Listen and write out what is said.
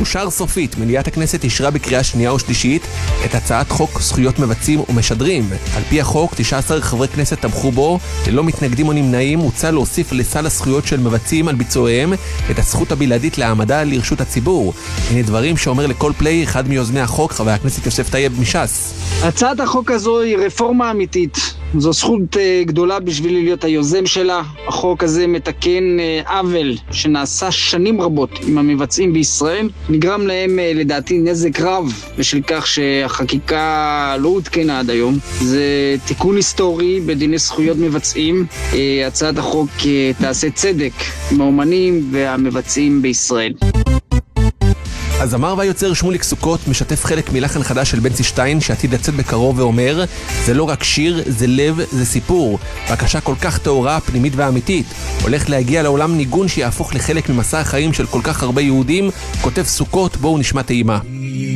תאושר סופית, מליאת הכנסת אישרה בקריאה שנייה או שלישית את הצעת חוק זכויות מבצעים ומשדרים. על פי החוק, 19 חברי כנסת תמכו בו, ללא מתנגדים או נמנעים. מוצע להוסיף לסל הזכויות של מבצעים על ביצועיהם את הזכות הבלעדית להעמדה לרשות הציבור. הנה דברים שאומר לכל פליי אחד מיוזמי החוק, חבר הכנסת יוסף טייב מש"ס. הצעת החוק הזו היא רפורמה אמיתית. זו זכות גדולה בשבילי להיות היוזם שלה. החוק הזה מתקן עוול שנעשה שנים רבות עם המבצעים בישראל. נגרם להם לדעתי נזק רב בשל כך שהחקיקה לא הותקנה עד היום. זה תיקון היסטורי בדיני זכויות מבצעים. הצעת החוק תעשה צדק עם האומנים והמבצעים בישראל. הזמר והיוצר שמוליק סוכות משתף חלק מלחן חדש של בנצי שטיין שעתיד לצאת בקרוב ואומר: זה לא רק שיר, זה לב, זה סיפור. בקשה כל כך טהורה, פנימית ואמיתית. הולך להגיע לעולם ניגון שיהפוך לחלק ממסע החיים של כל כך הרבה יהודים. כותב סוכות, בואו נשמע טעימה.